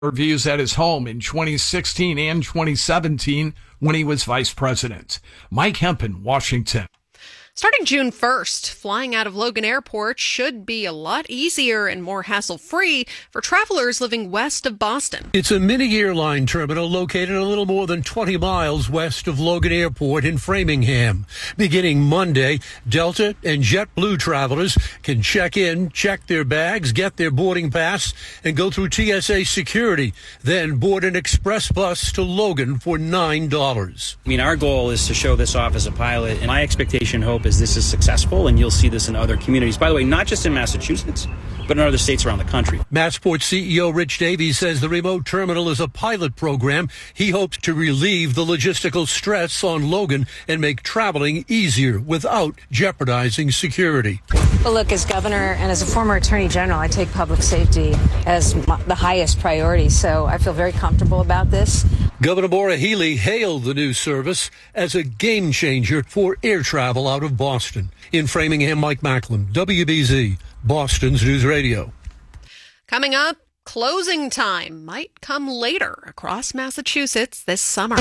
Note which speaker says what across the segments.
Speaker 1: Reviews at his home in 2016 and 2017 when he was vice president. Mike Hempen, Washington.
Speaker 2: Starting June 1st, flying out of Logan Airport should be a lot easier and more hassle-free for travelers living west of Boston.
Speaker 3: It's a mini airline terminal located a little more than 20 miles west of Logan Airport in Framingham. Beginning Monday, Delta and JetBlue travelers can check in, check their bags, get their boarding pass, and go through TSA security, then board an express bus to Logan for $9.
Speaker 4: I mean, our goal is to show this off as a pilot, and my expectation, hope, is this is successful, and you'll see this in other communities. By the way, not just in Massachusetts, but in other states around the country.
Speaker 3: Massport CEO Rich Davies says the remote terminal is a pilot program. He hopes to relieve the logistical stress on Logan and make traveling easier without jeopardizing security.
Speaker 5: Well, look, as governor and as a former attorney general, I take public safety as the highest priority, so I feel very comfortable about this.
Speaker 3: Governor Maura Healey hailed the new service as a game changer for air travel out of Boston. In Framingham, Mike Macklin, WBZ, Boston's News Radio.
Speaker 2: Coming up, closing time might come later across Massachusetts this summer.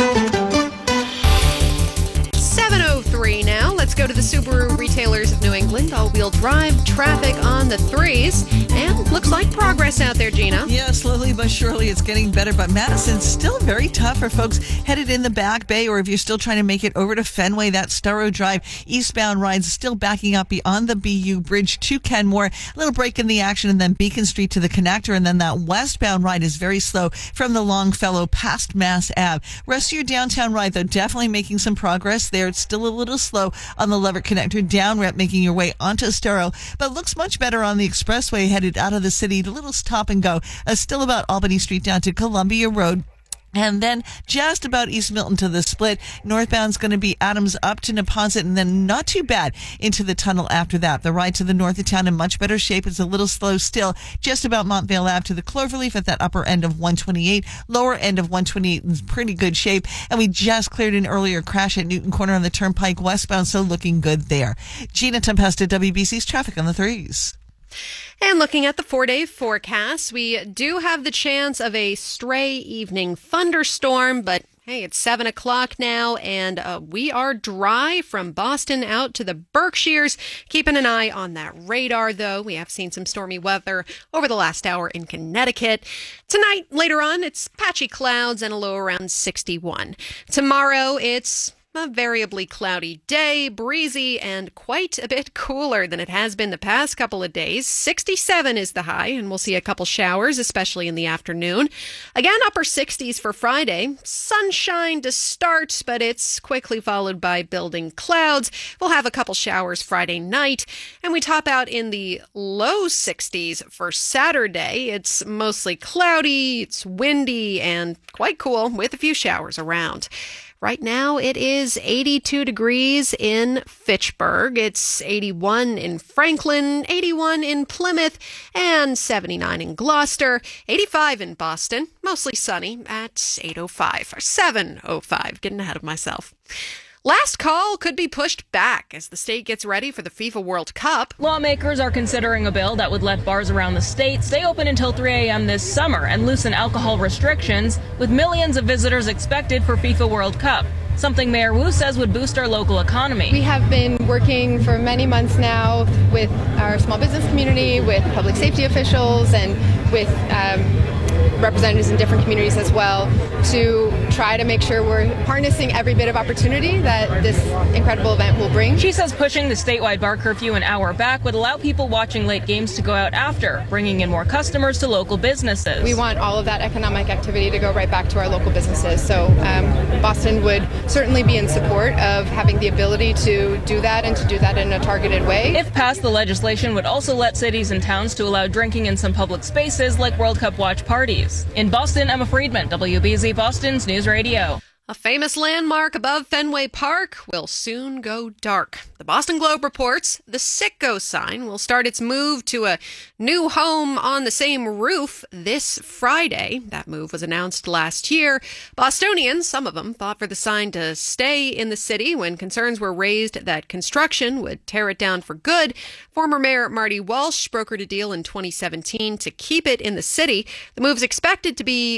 Speaker 2: 7:03 now. Let's go to the Subaru Retailers of New England. All-wheel drive traffic on the threes. And looks like progress out there, Gina.
Speaker 6: Yeah, slowly but surely it's getting better. But Madison's still very tough for folks headed in the Back Bay, or if you're still trying to make it over to Fenway, that Storrow Drive eastbound rides still backing up beyond the BU Bridge to Kenmore. A little break in the action, and then Beacon Street to the connector. And then that westbound ride is very slow from the Longfellow past Mass Ave. Rest of your downtown ride, though, definitely making some progress there. It's still a little slow on the Leverett connector down ramp, making your way onto Storrow, but looks much better on the expressway headed out of the city. A little stop and go. Still about Albany Street down to Columbia Road. And then just about East Milton to the split. Northbound's going to be Adams up to Neponset, and then not too bad into the tunnel after that. The ride to the north of town in much better shape. It's a little slow still. Just about Montvale Ave to the Cloverleaf at that upper end of 128. Lower end of 128 is pretty good shape. And we just cleared an earlier crash at Newton Corner on the Turnpike westbound, so looking good there. Gina Tempesta, WBC's traffic on the threes.
Speaker 2: And looking at the 4-day forecast, we do have the chance of a stray evening thunderstorm, but hey, it's 7 o'clock now, and we are dry from Boston out to the Berkshires. Keeping an eye on that radar, though. We have seen some stormy weather over the last hour in Connecticut. Tonight, later on, it's patchy clouds and a low around 61. Tomorrow, it's a variably cloudy day, breezy, and quite a bit cooler than it has been the past couple of days. 67 is the high, and we'll see a couple showers, especially in the afternoon. Again, upper 60s for Friday. Sunshine to start, but it's quickly followed by building clouds. We'll have a couple showers Friday night, and we top out in the low 60s for Saturday. It's mostly cloudy, it's windy, and quite cool with a few showers around. Right now, it is 82 degrees in Fitchburg. It's 81 in Franklin, 81 in Plymouth, and 79 in Gloucester, 85 in Boston, mostly sunny at 8:05 or 7:05. Getting ahead of myself. Last call could be pushed back as the state gets ready for the FIFA World Cup.
Speaker 7: Lawmakers are considering a bill that would let bars around the state stay open until 3 a.m. this summer and loosen alcohol restrictions, with millions of visitors expected for FIFA World Cup. Something Mayor Wu says would boost our local economy.
Speaker 8: We have been working for many months now with our small business community, with public safety officials, and with representatives in different communities as well, to try to make sure we're harnessing every bit of opportunity that this incredible event will bring.
Speaker 7: She says pushing the statewide bar curfew an hour back would allow people watching late games to go out after, bringing in more customers to local businesses.
Speaker 8: We want all of that economic activity to go right back to our local businesses. So Boston would certainly be in support of having the ability to do that, and to do that in a targeted way.
Speaker 7: If passed, the legislation would also let cities and towns to allow drinking in some public spaces like World Cup watch parties. In Boston, Emma Friedman, WBZ Boston's News Radio.
Speaker 2: A famous landmark above Fenway Park will soon go dark. The Boston Globe reports the Citgo sign will start its move to a new home on the same roof this Friday. That move was announced last year. Bostonians, some of them, fought for the sign to stay in the city when concerns were raised that construction would tear it down for good. Former Mayor Marty Walsh brokered a deal in 2017 to keep it in the city. The move is expected to be